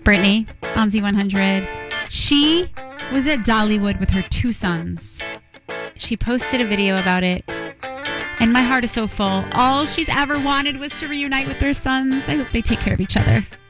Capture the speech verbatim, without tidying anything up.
Brittany on Z one hundred. She was at Dollywood with her two sons. She posted a video about it. And my heart is so full. All she's ever wanted was to reunite with their sons. I hope they take care of each other.